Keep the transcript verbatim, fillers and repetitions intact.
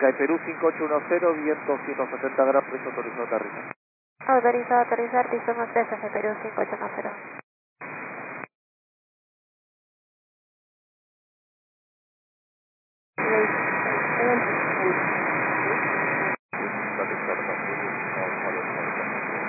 Sky Perú cinco ocho uno cero, viento ciento setenta grados, precio autorizado a aterrizar. Autorizado a aterrizar, piso uno tres, F Perú cinco ocho uno cero.